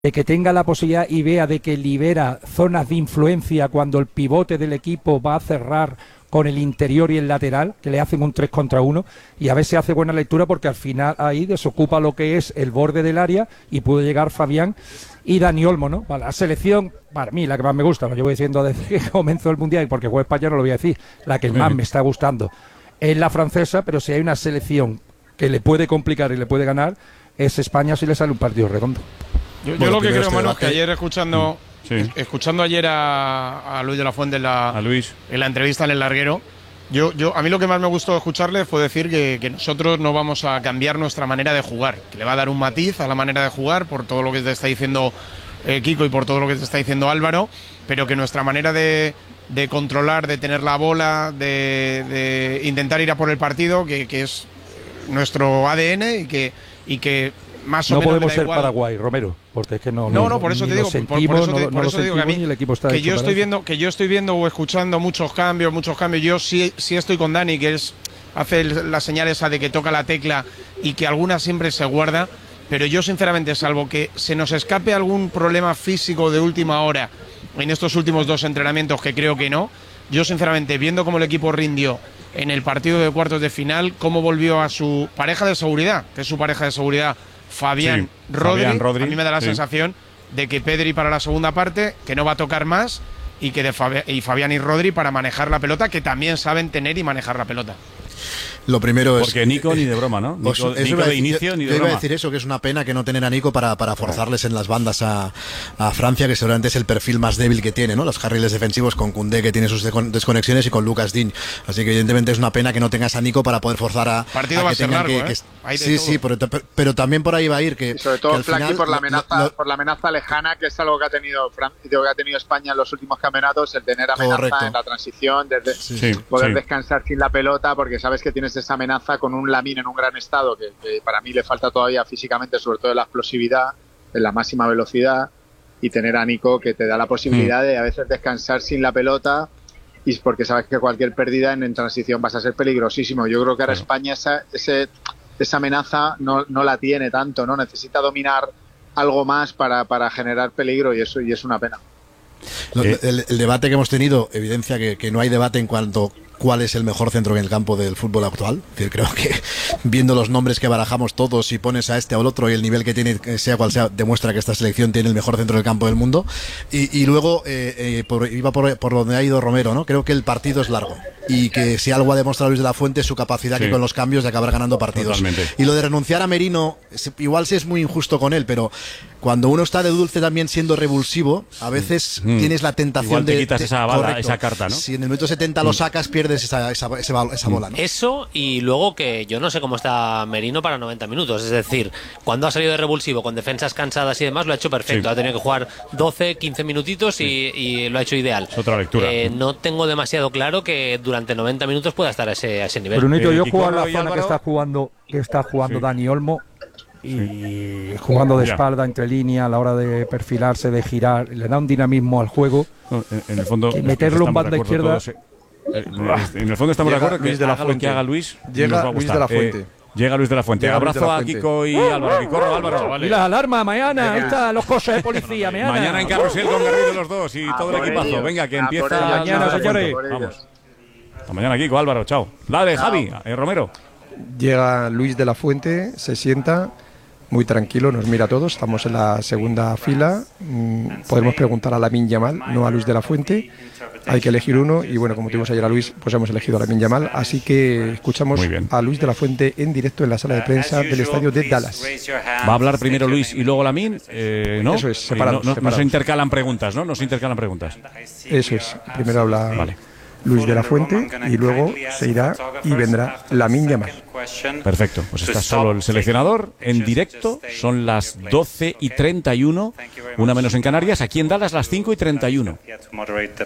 de que tenga la posibilidad y vea de que libera zonas de influencia cuando el pivote del equipo va a cerrar con el interior y el lateral, que le hacen un 3 contra 1, y a ver si hace buena lectura, porque al final ahí desocupa lo que es el borde del área y puede llegar Fabián y Dani Olmo, ¿no? Para la selección, para mí, la que más me gusta, lo llevo diciendo desde que comenzó el Mundial, porque juega España, no lo voy a decir, la que más me está gustando es la francesa, pero si hay una selección que le puede complicar y le puede ganar, es España si le sale un partido redondo. Yo lo que creo, Manu, es que ayer escuchando ayer a Luis de la Fuente en la entrevista en El Larguero, a mí lo que más me gustó escucharle fue decir que nosotros no vamos a cambiar nuestra manera de jugar, que le va a dar un matiz a la manera de jugar por todo lo que te está diciendo Kiko y por todo lo que te está diciendo Álvaro, pero que nuestra manera de controlar, de tener la bola, de intentar ir a por el partido, que es nuestro ADN y que más o menos no podemos ser Paraguay, Romero, porque es que no, por eso te digo, por eso digo que a mí yo estoy viendo o escuchando muchos cambios. Yo sí estoy con Dani, que hace la señal esa de que toca la tecla y que alguna siempre se guarda, pero yo sinceramente, salvo que se nos escape algún problema físico de última hora en estos últimos 2 entrenamientos, que creo que no, yo sinceramente, viendo cómo el equipo rindió en el partido de cuartos de final, cómo volvió a su pareja de seguridad, que es su pareja de seguridad, Fabián Rodri, a mí me da la sensación de que Pedri para la segunda parte, que no va a tocar más, y que Fabián y Rodri para manejar la pelota, que también saben tener y manejar la pelota. Lo primero es... Porque Nico ni de broma, ¿no? Nico de inicio ni de broma. Yo iba a decir eso, que es una pena que no tener a Nico para forzarles en las bandas a Francia, que seguramente es el perfil más débil que tiene, ¿no? Los carriles defensivos, con Koundé, que tiene sus desconexiones, y con Lucas Digne. Así que evidentemente es una pena que no tengas a Nico para poder forzar a partido va a ser largo, sí, pero también por ahí va a ir que... Y sobre todo, Flaky, por la amenaza lejana, que es algo que ha tenido España en los últimos campeonatos, el tener amenaza en la transición, poder descansar sin la pelota, porque sabes que tienes esa amenaza con un Lamine en un gran estado, que para mí le falta todavía físicamente, sobre todo en la explosividad, en la máxima velocidad, y tener a Nico, que te da la posibilidad de a veces descansar sin la pelota, y porque sabes que cualquier pérdida en transición vas a ser peligrosísimo. Yo creo que ahora España esa amenaza no la tiene tanto, ¿no? Necesita dominar algo más para generar peligro, y es una pena. El debate que hemos tenido evidencia que no hay debate en cuanto cuál es el mejor centro en el campo del fútbol actual. Es decir, creo que viendo los nombres que barajamos todos, si pones a este o al otro y el nivel que tiene, sea cual sea, demuestra que esta selección tiene el mejor centro del campo del mundo. Y luego iba por donde ha ido Romero, ¿no? Creo que el partido es largo y que si algo ha demostrado Luis de la Fuente es su capacidad que con los cambios de acabar ganando partidos. Totalmente. Y lo de renunciar a Merino, igual sí es muy injusto con él, pero cuando uno está de dulce también siendo revulsivo, a veces tienes la tentación igual te quitas esa carta, ¿no? Si en el minuto 70 lo sacas, pierdes esa bola, ¿no? Eso, y luego que yo no sé cómo está Merino para 90 minutos. Es decir, cuando ha salido de revulsivo con defensas cansadas y demás, lo ha hecho perfecto. Ha tenido que jugar 12, 15 minutitos y lo ha hecho ideal. Es otra lectura. No tengo demasiado claro que durante 90 minutos pueda estar a ese nivel. Brunito, yo juego en la zona que está jugando Dani Olmo, y jugando de espalda, entre línea, a la hora de perfilarse, de girar, le da un dinamismo al juego. En el fondo, y meterlo en banda izquierda. En el fondo estamos de acuerdo que haga lo que haga Luis. Llega Luis de la Fuente. Llega Luis de la Fuente. Abrazo a Kiko y Álvaro. Que corro, Álvaro. Vale. Y las alarmas, mañana. Ahí están los coches de policía. Mañana en Carrusel con Garrido los dos y todo el equipazo. Venga, que empieza mañana, señores. Vamos. Hasta mañana, Kiko, Álvaro. Chao. Dale, Javi, Romero. Llega Luis de la Fuente, se sienta muy tranquilo, nos mira a todos, estamos en la segunda fila, podemos preguntar a Lamine Yamal, no a Luis de la Fuente, hay que elegir uno, y bueno, como tuvimos ayer a Luis, pues hemos elegido a Lamine Yamal, así que escuchamos a Luis de la Fuente en directo en la sala de prensa del estadio de Dallas. ¿Va a hablar primero Luis y luego Lamine? ¿No? Eso es, separados. No se intercalan preguntas, ¿no? No se intercalan preguntas. Eso es, primero habla Luis de la Fuente y luego se irá y vendrá Lamine Yamal. Perfecto, pues está solo el seleccionador en directo, son las 12:31, una menos en Canarias, aquí en Dallas las 5:31. Va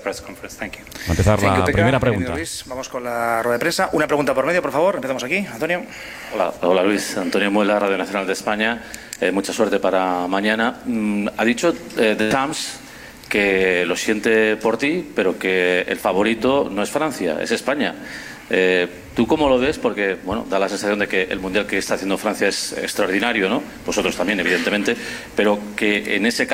a empezar la primera pregunta. Vamos con la rueda de prensa, una pregunta por medio, por favor, empezamos aquí, Antonio. Hola Luis, Antonio Muela, Radio Nacional de España, mucha suerte para mañana. Ha dicho The Times que lo siente por ti, pero que el favorito no es Francia, es España. ¿Tú cómo lo ves? Porque, bueno, da la sensación de que el Mundial que está haciendo Francia es extraordinario, ¿no? Vosotros también, evidentemente, pero que en ese